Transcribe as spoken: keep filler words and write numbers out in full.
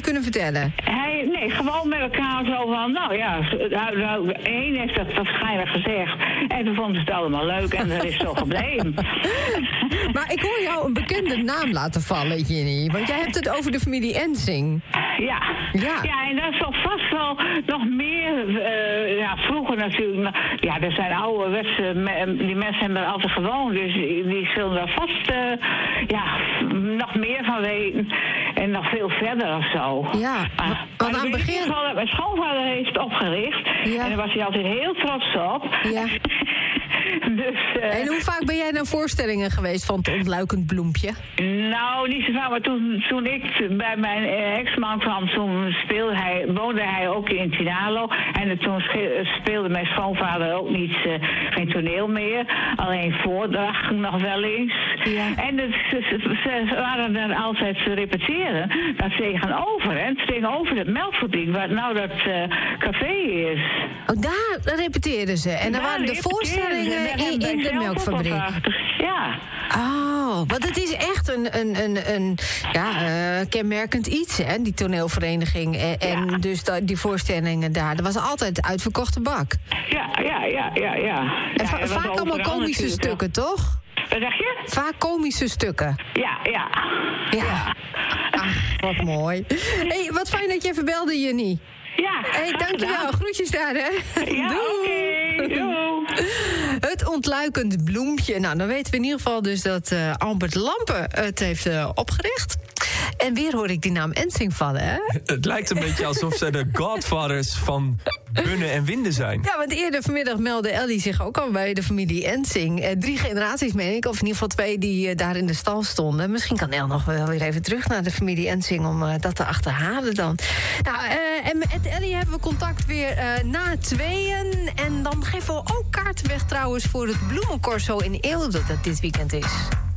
kunnen vertellen? Hij, nee, gewoon met elkaar zo van, nou ja, één heeft dat waarschijnlijk gezegd. En toen vonden ze het allemaal leuk en dat is zo gebleven. Maar ik hoor jou een bekende naam laten vallen, Ginny. Want jij hebt het over de familie Ensing. Ja. Ja. Ja, en dat is toch vast wel nog meer, uh, ja, vroeger natuurlijk. Ja, er zijn ouderwetse, die mensen hebben er altijd gewoond, dus die, die zullen daar vast, uh, ja, nog meer van weten. En nog veel verder of zo. Ja, maar, want maar aan het begin... Geval, mijn schoonvader heeft het opgericht. Ja. En daar was hij altijd heel trots op. Ja. Dus, uh, en hoe vaak ben jij naar voorstellingen geweest van het ontluikend bloempje? Nou, niet zo vaak, maar toen, toen ik bij mijn ex-man kwam, toen speelde hij, woonde hij ook in Tinalo. En toen speelde mijn schoonvader ook niet, uh, geen toneel meer. Alleen voordrachten nog wel eens. Ja. En het, ze, ze waren dan altijd te repeteren. Dat tegenover, hè, tegenover het melkfabriek, waar nou dat uh, café is. Oh, daar repeteerden ze. En dan waren de voorstellingen in, in de melkfabriek. Ja. Oh, want het is echt een, een, een, een ja, uh, kenmerkend iets, hè, die toneelvereniging. En, en ja. dus da, die voorstellingen daar. Dat was altijd uitverkochte bak. Ja, ja, ja, ja, ja. En ja, va- vaak allemaal komische stukken, toch? Wat zeg je? Vaak komische stukken. Ja, ja. Ja. Ach, wat mooi. Hey, wat fijn dat je even belde, Jenny. Ja. Hey, dankjewel. Groetjes daar, hè. Ja, oké. Okay. Doei. Het ontluikend bloempje. Nou, dan weten we in ieder geval dus dat uh, Albert Lampen het heeft uh, opgericht. En weer hoor ik die naam Ensing vallen, hè? Het lijkt een beetje alsof ze de godfathers van Bunnen en Winden zijn. Ja, want eerder vanmiddag meldde Ellie zich ook al bij de familie Ensing. Eh, drie generaties, meen ik, of in ieder geval twee die uh, daar in de stal stonden. Misschien kan El nog wel weer even terug naar de familie Ensing om uh, dat te achterhalen dan. Nou, uh, en met Ellie hebben we contact weer uh, na tweeën. En dan geven we ook kaarten weg trouwens voor het bloemencorso in Eelde dat dit weekend is.